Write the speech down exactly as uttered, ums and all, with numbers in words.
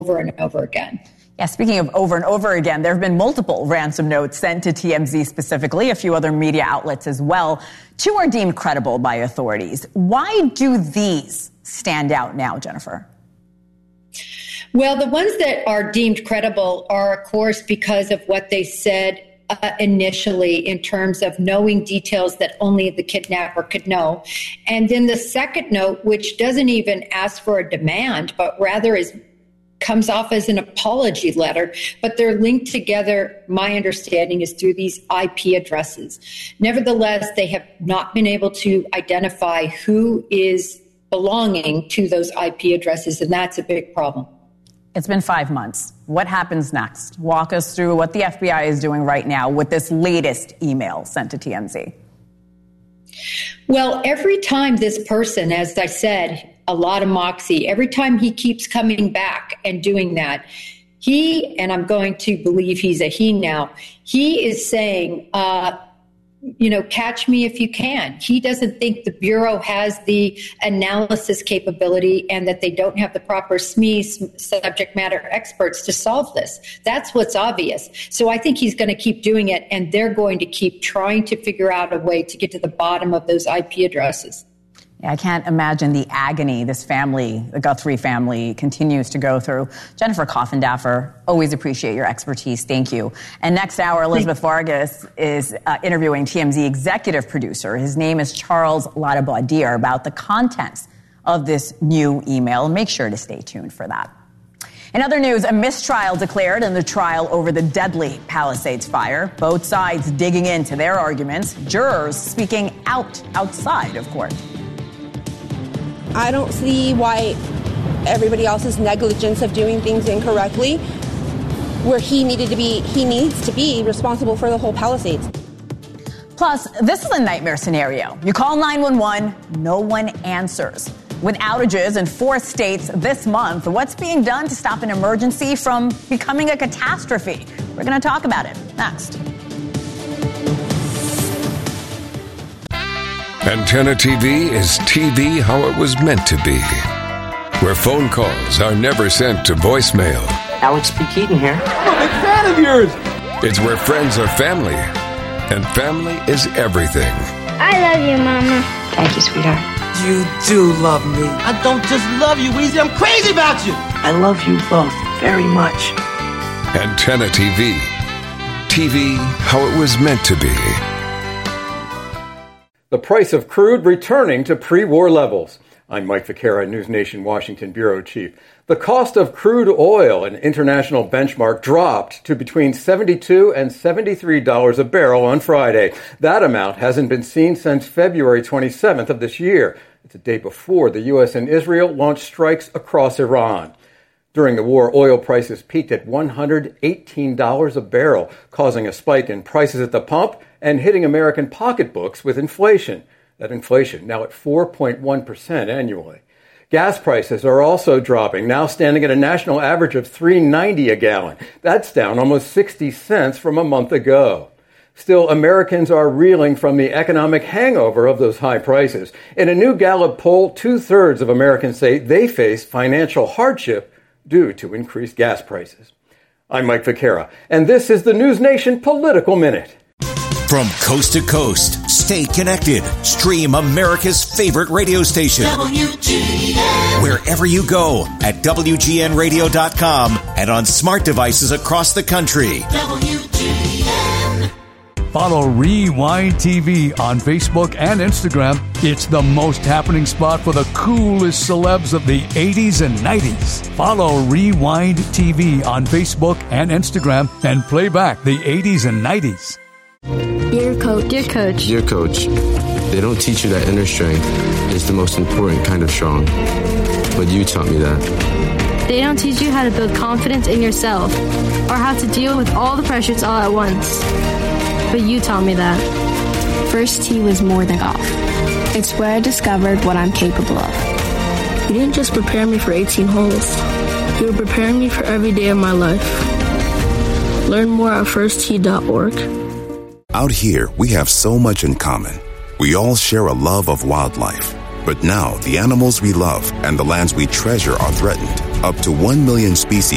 over and over again. Yeah, speaking of over and over again, there have been multiple ransom notes sent to T M Z specifically, a few other media outlets as well. Two are deemed credible by authorities. Why do these stand out now, Jennifer? Well, the ones that are deemed credible are, of course, because of what they said uh, initially in terms of knowing details that only the kidnapper could know. And then the second note, which doesn't even ask for a demand, but rather is comes off as an apology letter, but they're linked together, my understanding is through these I P addresses. Nevertheless, they have not been able to identify who is belonging to those I P addresses, and that's a big problem. It's been five months. What happens next? Walk us through what the F B I is doing right now with this latest email sent to T M Z. Well, every time this person, as I said, a lot of moxie, every time he keeps coming back and doing that, he, and I'm going to believe he's a he now, he is saying, uh, you know, catch me if you can. He doesn't think the Bureau has the analysis capability and that they don't have the proper S M E, subject matter experts, to solve this. That's what's obvious. So I think he's going to keep doing it, and they're going to keep trying to figure out a way to get to the bottom of those I P addresses. Yeah, I can't imagine the agony this family, the Guthrie family, continues to go through. Jennifer Coffindaffer, always appreciate your expertise. Thank you. And next hour, Elizabeth Vargas is uh, interviewing T M Z executive producer. His name is Charles Ladabaudier, about the contents of this new email. Make sure to stay tuned for that. In other news, a mistrial declared in the trial over the deadly Palisades fire. Both sides digging into their arguments. Jurors speaking out outside of court. I don't see why everybody else's negligence of doing things incorrectly, where he needed to be, he needs to be responsible for the whole Palisades. Plus, this is a nightmare scenario. You call nine one one, no one answers. With outages in four states this month, what's being done to stop an emergency from becoming a catastrophe? We're going to talk about it next. Antenna T V is T V how it was meant to be, where phone calls are never sent to voicemail. Alex P. Keaton here. I'm a big fan of yours. It's where friends are family, and family is everything. I love you, Mama. Thank you, sweetheart. You do love me. I don't just love you, Weezy. I'm crazy about you. I love you both very much. Antenna T V. T V how it was meant to be. The price of crude returning to pre-war levels. I'm Mike Vaquera, News Nation Washington Bureau Chief. The cost of crude oil, an international benchmark, dropped to between seventy-two and seventy-three dollars a barrel on Friday. That amount hasn't been seen since February twenty-seventh of this year. It's a day before the U S and Israel launched strikes across Iran. During the war, oil prices peaked at one hundred eighteen dollars a barrel, causing a spike in prices at the pump and hitting American pocketbooks with inflation. That inflation now at four point one percent annually. Gas prices are also dropping, now standing at a national average of three dollars and ninety cents a gallon. That's down almost sixty cents from a month ago. Still, Americans are reeling from the economic hangover of those high prices. In a new Gallup poll, two-thirds of Americans say they face financial hardship due to increased gas prices. I'm Mike Vaquera, and this is the News Nation Political Minute. From coast to coast, stay connected. Stream America's favorite radio station. W G N. Wherever you go at W G N radio dot com and on smart devices across the country. W G N. Follow Rewind T V on Facebook and Instagram. It's the most happening spot for the coolest celebs of the eighties and nineties. Follow Rewind T V on Facebook and Instagram and play back the eighties and nineties. Dear Coach. Dear Coach. Dear Coach, they don't teach you that inner strength is the most important kind of strong. But you taught me that. They don't teach you how to build confidence in yourself or how to deal with all the pressures all at once. But you taught me that. First tee was more than golf. It's where I discovered what I'm capable of. You didn't just prepare me for eighteen holes. You were preparing me for every day of my life. Learn more at first tee dot org. Out here, we have so much in common. We all share a love of wildlife. But now, the animals we love and the lands we treasure are threatened. Up to one million species